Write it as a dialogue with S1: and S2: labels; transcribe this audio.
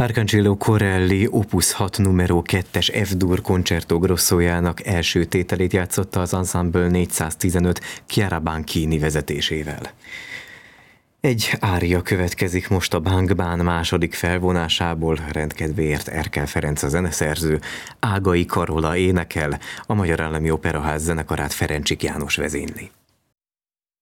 S1: Arcangelo Corelli Opus 6 numero 2-es F-dur Concerto Grossójának első tételét játszotta az Ensemble 415 Chiara Banchini vezetésével. Egy ária következik most a Bang Bán második felvonásából, rendkedvéért Erkel Ferenc a zeneszerző, Ágai Karola énekel, a Magyar Állami Operaház zenekarát Ferencsik János vezényli.